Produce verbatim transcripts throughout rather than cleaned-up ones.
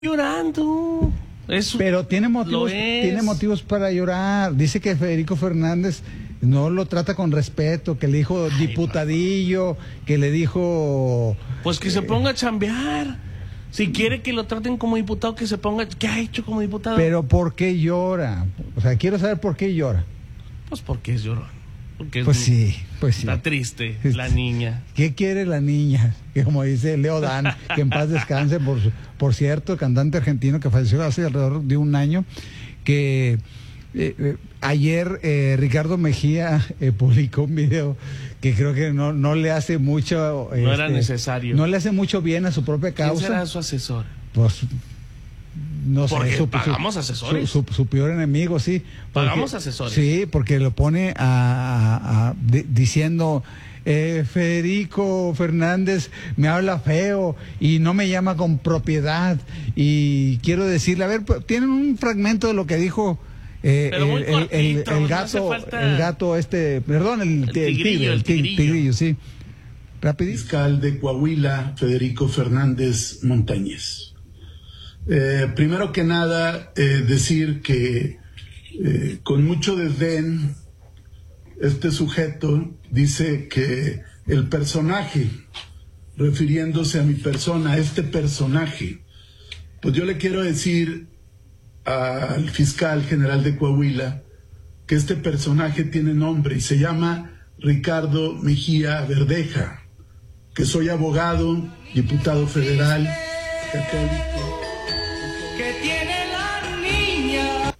llorando. Eso Pero tiene motivos, tiene motivos para llorar. Dice que Federico Fernández no lo trata con respeto, que le dijo Ay, diputadillo, papá. que le dijo... Pues que eh, se ponga a chambear. Si quiere que lo traten como diputado, que se ponga... ¿Qué ha hecho como diputado? Pero ¿por qué llora? O sea, quiero saber por qué llora. Pues porque es llorón. Porque pues es, sí, pues sí. Está triste la niña. ¿Qué quiere la niña? Que como dice Leo Dan, que en paz descanse, por, por cierto, cantante argentino que falleció hace alrededor de un año, que eh, eh, ayer eh, Ricardo Mejía eh, publicó un video que creo que no, no le hace mucho... No este, era necesario. No le hace mucho bien a su propia causa. ¿Quién será su asesor? Pues... No sé, porque su, pagamos su, asesores. Su, su, su peor enemigo, sí. Porque, pagamos asesores. Sí, porque lo pone a, a, a de, diciendo, eh, Federico Fernández me habla feo y no me llama con propiedad. Y quiero decirle, a ver, tienen un fragmento de lo que dijo eh, el, cortito, el, el, el gato, no el gato este, perdón, el, el, tigrillo, el tigre, el tigrillo. tigrillo, sí. Rapidito. Fiscal de Coahuila, Federico Fernández Montañez. Eh, primero que nada, eh, decir que eh, con mucho desdén este sujeto dice que el personaje, refiriéndose a mi persona, este personaje, pues yo le quiero decir al fiscal general de Coahuila que este personaje tiene nombre y se llama Ricardo Mejía Verdeja, que soy abogado, diputado federal, católico. Que tiene la niña.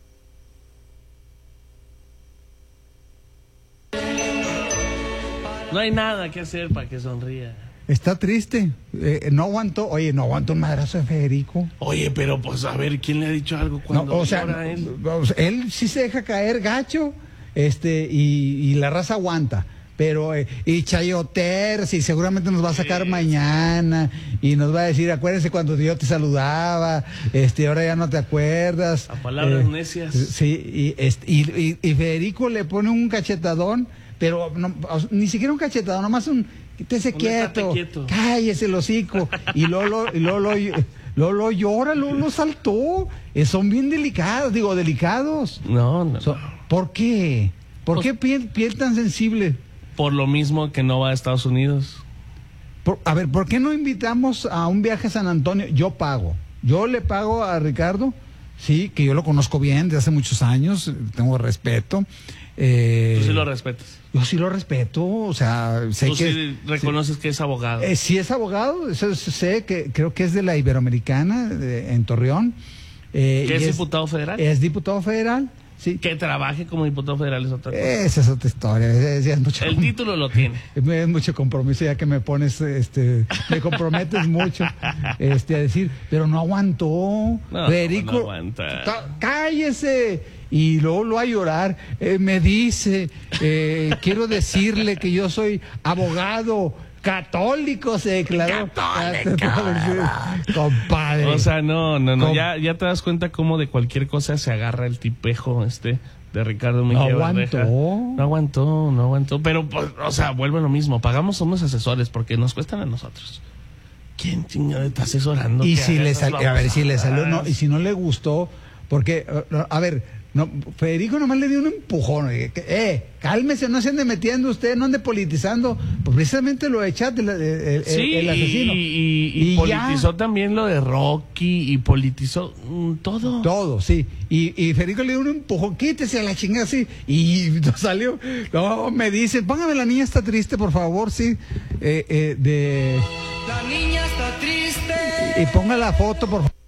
No hay nada que hacer para que sonría. Está triste. Eh, no aguantó. Oye, no aguantó un madrazo de Federico. Oye, pero pues a ver, ¿quién le ha dicho algo cuando no, o sea, llora él? O sea, él sí se deja caer gacho, este, y, y la raza aguanta. Pero, eh, y Chayoter, sí, seguramente nos va a sacar sí. mañana y nos va a decir, acuérdense cuando yo te saludaba, este, ahora ya no te acuerdas. A palabras eh, necias. Sí, y, este, y, y, y Federico le pone un cachetadón, pero no, ni siquiera un cachetadón, nomás un, quítese quieto, quieto, cállese el hocico, y Lolo, y Lolo, Lolo llora, Lolo saltó, eh, son bien delicados, digo, delicados. No, no. So, ¿Por qué? ¿Por pues, qué piel, piel tan sensible? Por lo mismo que no va a Estados Unidos. Por, a ver, ¿por qué no invitamos a un viaje a San Antonio? Yo pago. Yo le pago a Ricardo, sí, que yo lo conozco bien de hace muchos años, tengo respeto. Eh, ¿Tú sí lo respetas? Yo sí lo respeto, o sea, sé ¿Tú que... sí reconoces sí, que es abogado? Eh, sí es abogado, eso sé que creo que es de la Iberoamericana, de, en Torreón. Eh, ¿Que es, es diputado federal? Es diputado federal. Sí. Que trabaje como diputado federal es otra cosa. Esa es otra historia. Es, es mucho el título lo tiene. Es mucho compromiso, ya que me pones, este, me comprometes mucho, este, a decir, pero no aguantó. No, Federico, no aguanta. Cállese. Y luego lo va a llorar. Eh, me dice, eh, quiero decirle que yo soy abogado católico, se declaró. Católico. Compadre. O sea, no, no, no. Com ya, ya te das cuenta cómo de cualquier cosa se agarra el tipejo este de Ricardo Mejía. No aguantó. Verdeja. No aguantó, no aguantó. Pero, pues, o sea, vuelve lo mismo. Pagamos unos asesores porque nos cuestan a nosotros. ¿Quién chingado está asesorando? Y si le salió, a ver, si le salió, no, y si no le gustó, porque, a ver, no, Federico nomás le dio un empujón. Eh, eh, cálmese, no se ande metiendo usted, no ande politizando. Pues precisamente lo de Chat, el, el, sí, el asesino. Y, y, y, y politizó ya. también lo de Rocky y politizó mm, todo. Todo, sí. Y, y Federico le dio un empujón, quítese a la chingada, sí. Y no salió. No, me dice, póngame la niña está triste, por favor, sí. Eh, eh, de... La niña está triste. Y ponga la foto, por favor.